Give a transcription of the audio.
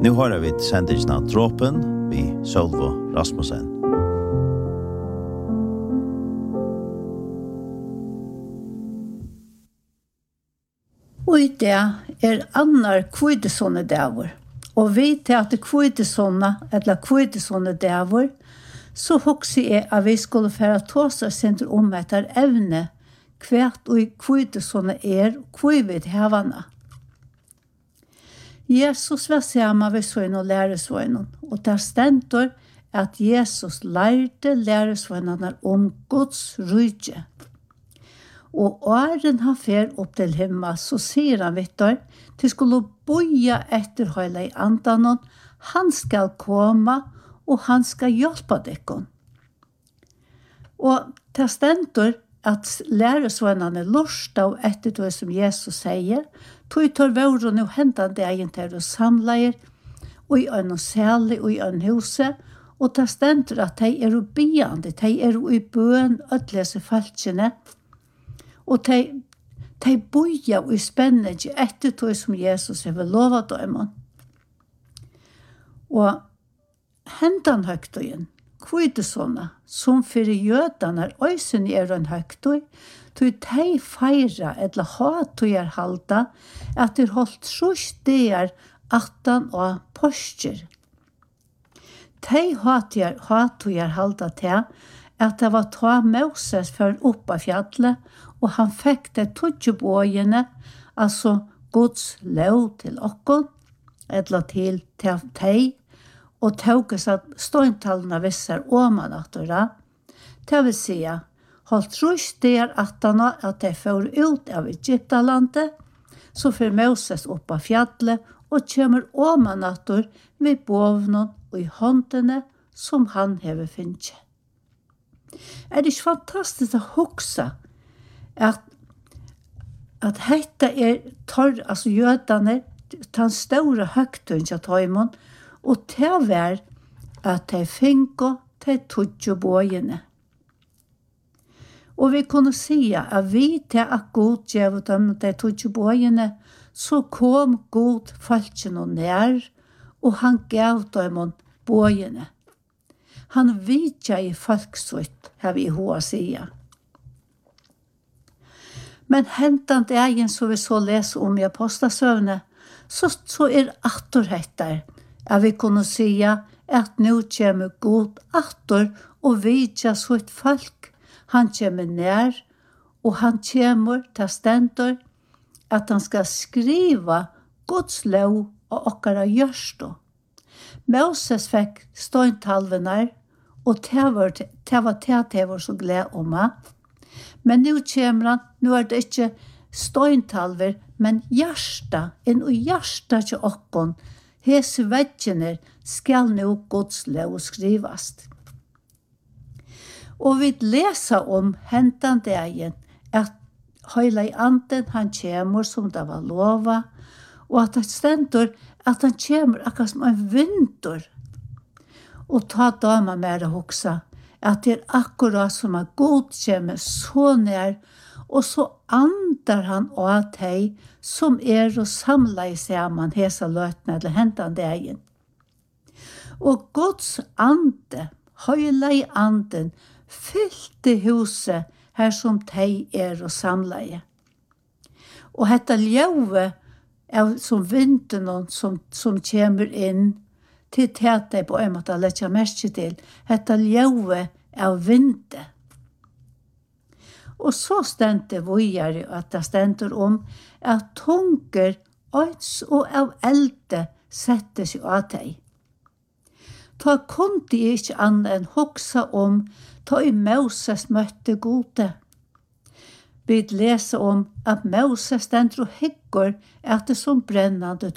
Nu har vi sendingen av Dråpen vid Sølvo Rasmussen. Og i det annar kvitesånne dæver. Og vi til at kvitesånne, eller kvitesånne dæver, så hokser jeg at vi skulle fære tåse senter om etter evne, hvert og kvitesånne og kvivet hevene. Jesus var sammen ved søgn og læresøgnen, og der stender at Jesus lærte læresøgnene om Guds rydde. Og åren han fer opp til himmel, så sier han Victor, til skulle boja etter hele i andanen, han skal komme, og han skal hjelpe dere. Og det stender at læresøgnene lusta og etter det som Jesus sier, tog tar våren og hentet degen til å samle og i en særlig og i en huset, og det stender at de biende, de i bøen, ødlese falskene, og de boja og i spennende etter det som Jesus har lovet dem. Og hentan høgtøyen, kvitesånne, som for jødene øysen en høgtøy, tog de feira eller hatøyer halda, at de holdt trusdeer 18 og påskjer. De hatøyer halda til at det var ta Moses for opp av fjallet, og han fikk det tøtjebågene, altså Guds lov til okkon, eller til teg, og tog at støyntallene visser åman at det vil si, holdt trus der at de får ut av Egyptalandet, så får Moses opp av fjallet, og kommer åman at ved bovnen og i håndene som han hever finnet. Det ikke fantastisk å huske at dette torr, altså jødene, den store høgtøyen til tøymon, og til var at de finner til tøtjebågene. Og vi kunne si at vi til at God gjør dem til tøtjebågene, så kom God folkene nær, og han gav dem bågene. Han vidtja i folksvitt, har vi hoa sia. Men hentan dagen som vi så leser om i apostasøvne, så attorhettar, at vi kunne sia at nå kommer God attor og vidtja sitt folk. Han kommer nær, og han kommer til stendur at han skal skriva Guds lov og okkara gjørstå. Moses fikk støyntalvenar, og det var så gled om han. Men nå kommer han, nå det ikke støyntalver, men hjärsta, og hjärsta til okkon, hese veggene skal nå Guds lov skrivast. Og vi leser om hentan dagen, at høyla i anden han kommer som det var lova, og at det stender at han kommer akkurat som en vinter. Og ta dama med å hoksa, at det akkurat som at God kommer så nær, og så andar han av deg som og samla i sammen hesa løtene eller hentan dagen. Og Guds ande, høyla i anden, fyllte huset her som deg og samla i. Og hetta ljøve som vinteren som kommer inn til tete på en måte letja merke til, hetta ljøve av vinte. Og så stendte vågjere at det stender om at tunger, øyns og av elde sette seg av deg. Ta kom de ikke annet enn hoksa om ta i Moses møtte gode. Vi leser om at Moses stender og hygger at det som brennende